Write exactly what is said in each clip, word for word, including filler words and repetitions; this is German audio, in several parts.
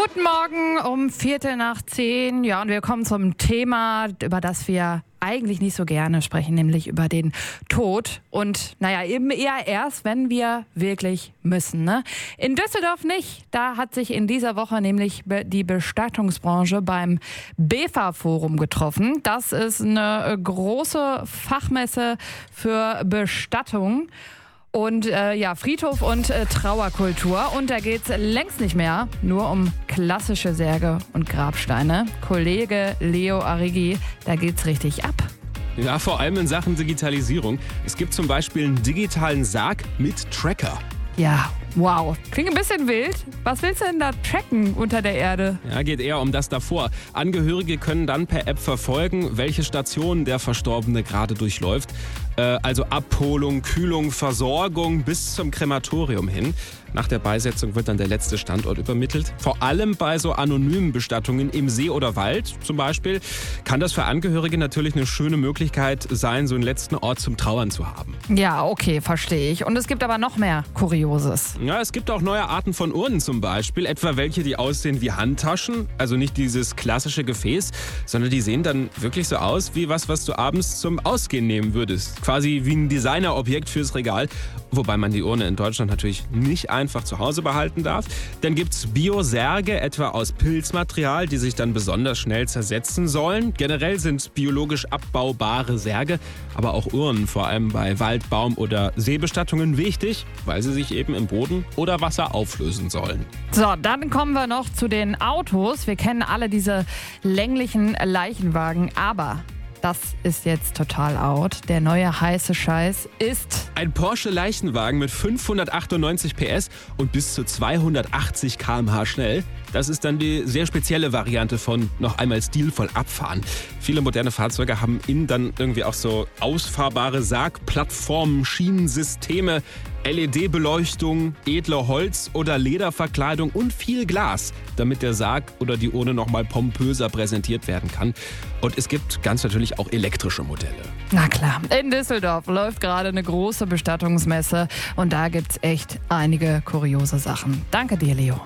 Guten Morgen um Viertel nach zehn. Ja, und wir kommen zum Thema, über das wir eigentlich nicht so gerne sprechen, nämlich über den Tod. Und naja, eben eher erst, wenn wir wirklich müssen. Ne? In Düsseldorf nicht. Da hat sich in dieser Woche nämlich die Bestattungsbranche beim B E F A-Forum getroffen. Das ist eine große Fachmesse für Bestattung. Und äh, ja, Friedhof und äh, Trauerkultur. Und da geht's längst nicht mehr nur um klassische Särge und Grabsteine. Kollege Leo Arrighi, da geht's richtig ab. Ja, vor allem in Sachen Digitalisierung. Es gibt zum Beispiel einen digitalen Sarg mit Tracker. Ja, wow. Klingt ein bisschen wild. Was willst du denn da tracken unter der Erde? Ja, geht eher um das davor. Angehörige können dann per App verfolgen, welche Stationen der Verstorbene gerade durchläuft. Äh, also Abholung, Kühlung, Versorgung bis zum Krematorium hin. Nach der Beisetzung wird dann der letzte Standort übermittelt. Vor allem bei so anonymen Bestattungen im See oder Wald zum Beispiel kann das für Angehörige natürlich eine schöne Möglichkeit sein, so einen letzten Ort zum Trauern zu haben. Ja, okay, verstehe ich. Und es gibt aber noch mehr Kurioses. Ja, es gibt auch neue Arten von Urnen zum Beispiel, etwa welche, die aussehen wie Handtaschen, also nicht dieses klassische Gefäß, sondern die sehen dann wirklich so aus wie was, was du abends zum Ausgehen nehmen würdest. Quasi wie ein Designerobjekt fürs Regal, wobei man die Urne in Deutschland natürlich nicht einfach zu Hause behalten darf. Dann gibt's Biosärge, etwa aus Pilzmaterial, die sich dann besonders schnell zersetzen sollen. Generell sind biologisch abbaubare Särge, aber auch Urnen, vor allem bei Wald-, Baum- oder Seebestattungen wichtig, weil sie sich eben im Boden oder Wasser auflösen sollen. So, dann kommen wir noch zu den Autos. Wir kennen alle diese länglichen Leichenwagen, aber das ist jetzt total out. Der neue heiße Scheiß ist ein Porsche Leichenwagen mit fünfhundertachtundneunzig P S und bis zu zweihundertachtzig Kilometer pro Stunde schnell. Das ist dann die sehr spezielle Variante von noch einmal stilvoll abfahren. Viele moderne Fahrzeuge haben innen dann irgendwie auch so ausfahrbare Sargplattformen, Schienensysteme, L E D-Beleuchtung, edle Holz- oder Lederverkleidung und viel Glas, damit der Sarg oder die Urne noch mal pompöser präsentiert werden kann. Und es gibt ganz natürlich auch elektrische Modelle. Na klar, in Düsseldorf läuft gerade eine große Bestattungsmesse und da gibt's echt einige kuriose Sachen. Danke dir, Leo.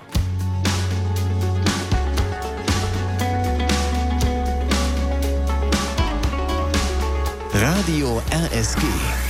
Radio R S G.